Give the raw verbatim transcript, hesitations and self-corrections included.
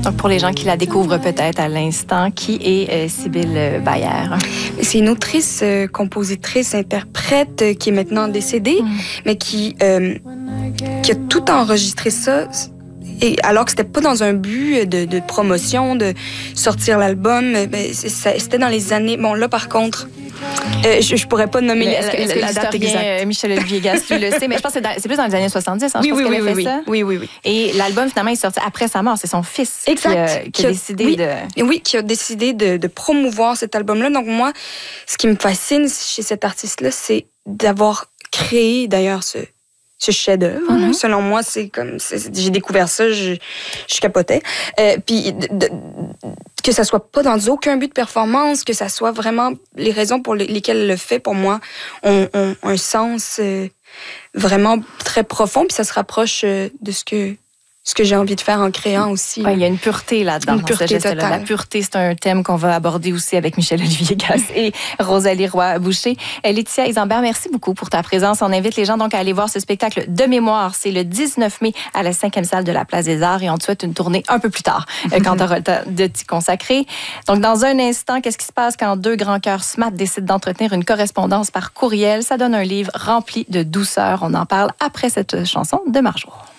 Donc, pour les gens qui la découvrent peut-être à l'instant, qui est euh, Sybille Bayer? C'est une autrice, euh, compositrice, interprète euh, qui est maintenant décédée, mm. mais qui, euh, qui a tout enregistré ça. Et alors que c'était pas dans un but de, de promotion, de sortir l'album, ben, c'était dans les années... Bon, là, par contre, euh, je, je pourrais pas nommer est-ce que, la, est-ce que la date exacte. Michel-Olivier Gastu le sait, mais je pense que c'est plus dans les années soixante-dix. Hein, oui, je pense oui, qu'elle oui, a fait oui, ça. oui, oui, oui. Et l'album, finalement, est sorti après sa mort. C'est son fils exact. qui a, qui qui a décidé oui, de... Oui, qui a décidé de, de promouvoir cet album-là. Donc moi, ce qui me fascine chez cet artiste-là, c'est d'avoir créé, d'ailleurs, ce... ce chef-d'œuvre. Mm-hmm. Selon moi, c'est comme... C'est, j'ai découvert ça, je, je capotais. Euh, puis de, de, que ça soit pas dans aucun but de performance, que ça soit vraiment... Les raisons pour lesquelles elle le fait, pour moi, ont, ont un sens euh, vraiment très profond, puis ça se rapproche euh, de ce que... ce que j'ai envie de faire en créant aussi. Ouais, il y a une pureté là-dedans. Une pureté totale. La pureté, c'est un thème qu'on va aborder aussi avec Michel-Olivier Gass et Rosalie Roy-Boucher. Laetitia Isambert, merci beaucoup pour ta présence. On invite les gens donc à aller voir ce spectacle de mémoire. C'est le dix-neuf mai à la cinquième salle de la Place des Arts et on te souhaite une tournée un peu plus tard quand tu auras le temps de t'y consacrer. Donc, dans un instant, qu'est-ce qui se passe quand deux grands cœurs smart décident d'entretenir une correspondance par courriel? Ça donne un livre rempli de douceur. On en parle après cette chanson de Marjo.